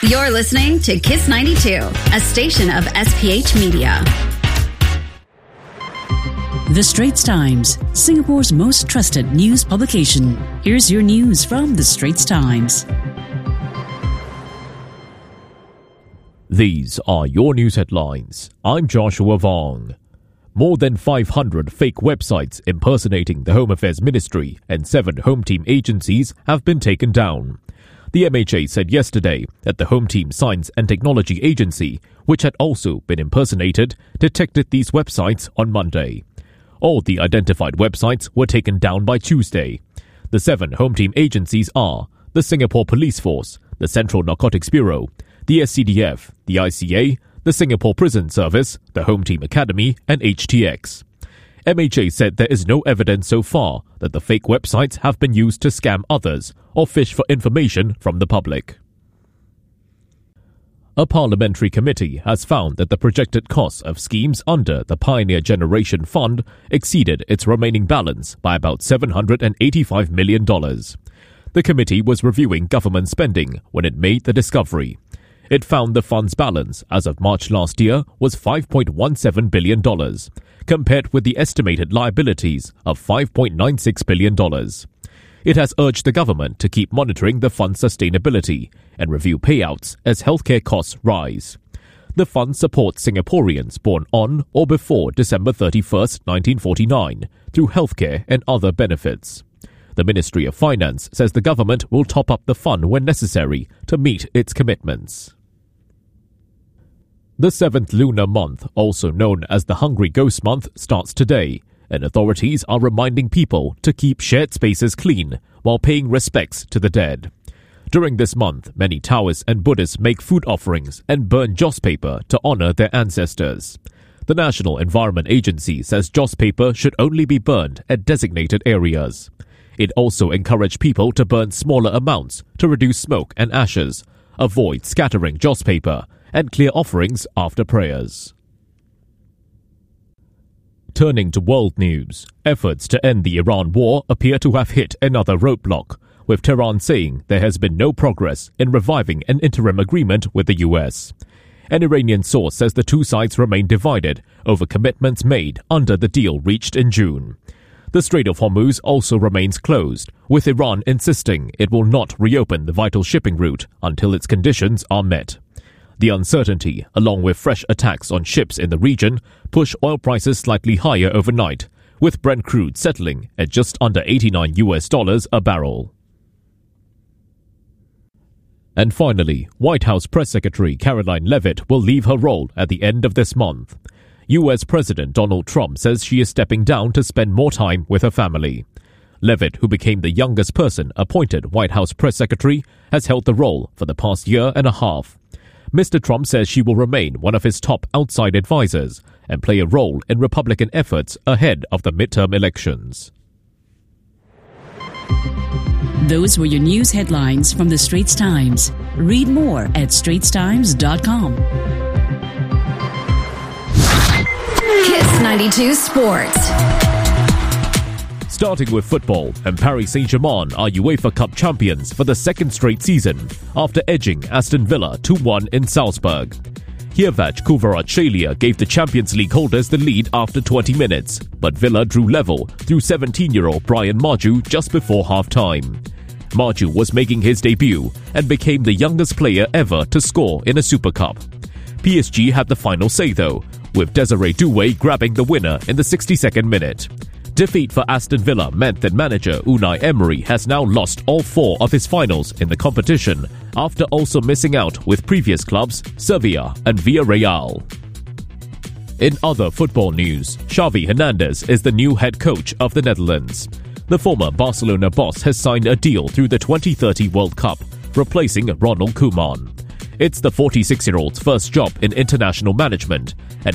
You're listening to Kiss 92, a station of SPH Media. The Straits Times, Singapore's most trusted news publication. Here's your news from The Straits Times. These are your news headlines. I'm Joshua Vong. More than 500 fake websites impersonating the Home Affairs Ministry and 7 Home Team agencies have been taken down. The MHA said yesterday that the Home Team Science and Technology Agency, which had also been impersonated, detected these websites on Monday. All the identified websites were taken down by Tuesday. The 7 Home Team agencies are the Singapore Police Force, the Central Narcotics Bureau, the SCDF, the ICA, the Singapore Prison Service, the Home Team Academy, and HTX. MHA said there is no evidence so far that the fake websites have been used to scam others or fish for information from the public. A parliamentary committee has found that the projected costs of schemes under the Pioneer Generation Fund exceeded its remaining balance by about $785 million. The committee was reviewing government spending when it made the discovery. It found the fund's balance as of March last year was $5.17 billion, compared with the estimated liabilities of $5.96 billion. It has urged the government to keep monitoring the fund's sustainability and review payouts as healthcare costs rise. The fund supports Singaporeans born on or before December 31, 1949, through healthcare and other benefits. The Ministry of Finance says the government will top up the fund when necessary to meet its commitments. The 7th lunar month, also known as the Hungry Ghost Month, starts today, and authorities are reminding people to keep shared spaces clean while paying respects to the dead. During this month, many Taoists and Buddhists make food offerings and burn joss paper to honor their ancestors. The National Environment Agency says joss paper should only be burned at designated areas. It also encouraged people to burn smaller amounts to reduce smoke and ashes, avoid scattering joss paper, and clear offerings after prayers. Turning to world news, efforts to end the Iran war appear to have hit another roadblock, with Tehran saying there has been no progress in reviving an interim agreement with the US. An Iranian source says the two sides remain divided over commitments made under the deal reached in June. The Strait of Hormuz also remains closed, with Iran insisting it will not reopen the vital shipping route until its conditions are met. The uncertainty, along with fresh attacks on ships in the region, push oil prices slightly higher overnight, with Brent crude settling at just under $89 a barrel. And finally, White House Press Secretary Karoline Leavitt will leave her role at the end of this month. U.S. President Donald Trump says she is stepping down to spend more time with her family. Leavitt, who became the youngest person appointed White House Press Secretary, has held the role for the past year and a half. Mr. Trump says she will remain one of his top outside advisors and play a role in Republican efforts ahead of the midterm elections. Those were your news headlines from The Straits Times. Read more at straitstimes.com. Kiss 92 Sports. Starting with football, and Paris Saint-Germain are UEFA Cup champions for the second straight season after edging Aston Villa 2-1 in Salzburg. Hervé Kvaratskhelia gave the Champions League holders the lead after 20 minutes, but Villa drew level through 17-year-old Brian Marju just before half-time. Marju was making his debut and became the youngest player ever to score in a Super Cup. PSG had the final say though, with Desiree Doué grabbing the winner in the 62nd minute. Defeat for Aston Villa meant that manager Unai Emery has now lost all 4 of his finals in the competition after also missing out with previous clubs Sevilla and Villarreal. In other football news, Xavi Hernandez is the new head coach of the Netherlands. The former Barcelona boss has signed a deal through the 2030 World Cup, replacing Ronald Koeman. It's the 46-year-old's first job in international management, and